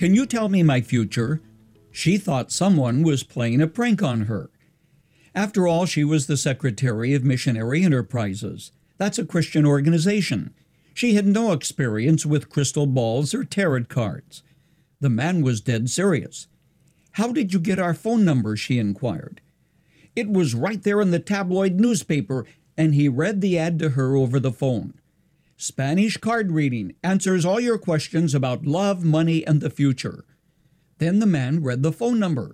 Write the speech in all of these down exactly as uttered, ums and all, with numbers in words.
Can you tell me my future? She thought someone was playing a prank on her. After all, she was the secretary of Missionary Enterprises. That's a Christian organization. She had no experience with crystal balls or tarot cards. The man was dead serious. "How did you get our phone number?" she inquired. "It was right there in the tabloid newspaper," and he read the ad to her over the phone. "Spanish card reading answers all your questions about love, money, and the future." Then the man read the phone number.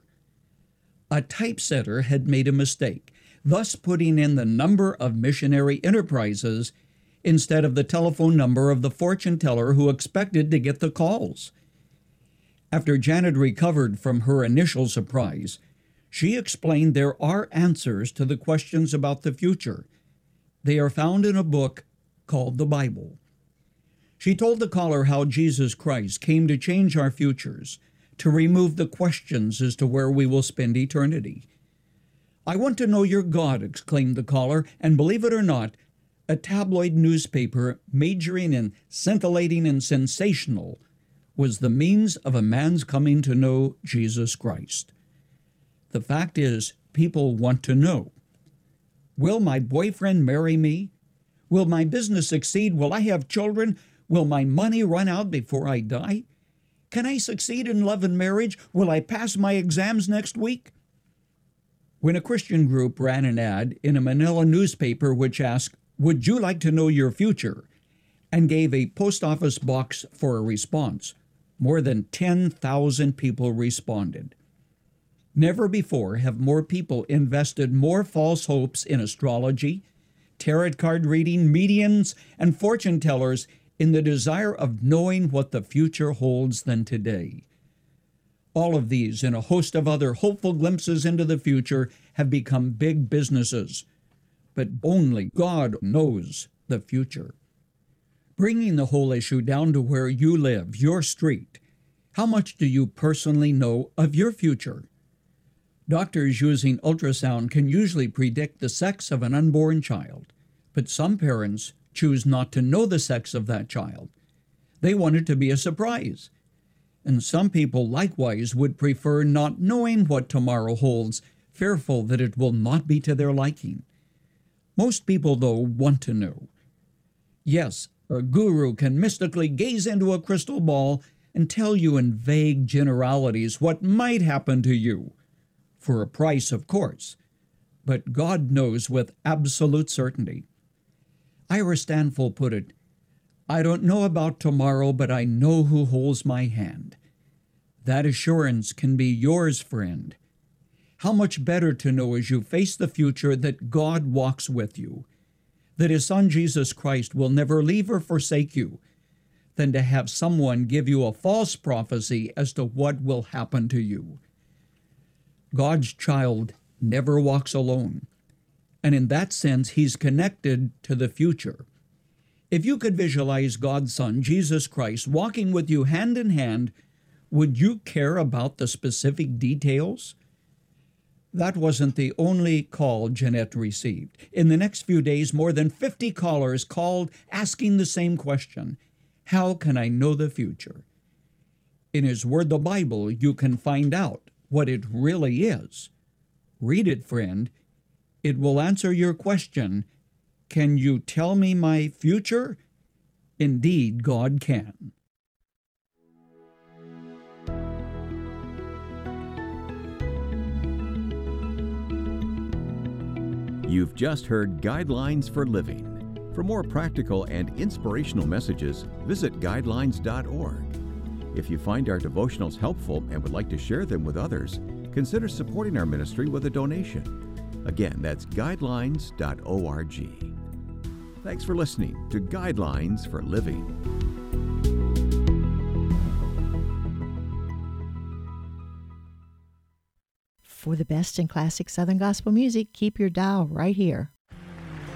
A typesetter had made a mistake, thus putting in the number of Missionary Enterprises instead of the telephone number of the fortune teller who expected to get the calls. After Janet recovered from her initial surprise, she explained there are answers to the questions about the future. They are found in a book called the Bible. She told the caller how Jesus Christ came to change our futures, to remove the questions as to where we will spend eternity. "I want to know your God," exclaimed the caller, and believe it or not, a tabloid newspaper majoring in scintillating and sensational was the means of a man's coming to know Jesus Christ. The fact is, people want to know. Will my boyfriend marry me? Will my business succeed? Will I have children? Will my money run out before I die? Can I succeed in love and marriage? Will I pass my exams next week? When a Christian group ran an ad in a Manila newspaper which asked, "Would you like to know your future?" and gave a post office box for a response, more than ten thousand people responded. Never before have more people invested more false hopes in astrology, tarot card reading, mediums, and fortune tellers in the desire of knowing what the future holds than today. All of these and a host of other hopeful glimpses into the future have become big businesses. But only God knows the future. Bringing the whole issue down to where you live, your street, how much do you personally know of your future? Doctors using ultrasound can usually predict the sex of an unborn child, but some parents choose not to know the sex of that child. They want it to be a surprise. And some people likewise would prefer not knowing what tomorrow holds, fearful that it will not be to their liking. Most people, though, want to know. Yes, a guru can mystically gaze into a crystal ball and tell you in vague generalities what might happen to you, for a price, of course, but God knows with absolute certainty. Ira Stanfel put it, "I don't know about tomorrow, but I know who holds my hand." That assurance can be yours, friend. How much better to know as you face the future that God walks with you, that His Son Jesus Christ will never leave or forsake you, than to have someone give you a false prophecy as to what will happen to you. God's child never walks alone, and in that sense, He's connected to the future. If you could visualize God's Son, Jesus Christ, walking with you hand in hand, would you care about the specific details? That wasn't the only call Jeanette received. In the next few days, more than fifty callers called asking the same question, "How can I know the future?" In His Word, the Bible, you can find out what it really is. Read it, friend. It will answer your question, "Can you tell me my future?" Indeed, God can. You've just heard Guidelines for Living. For more practical and inspirational messages, visit guidelines dot org. If you find our devotionals helpful and would like to share them with others, consider supporting our ministry with a donation. Again, that's guidelines dot org. Thanks for listening to Guidelines for Living. For the best in classic Southern gospel music, keep your dial right here.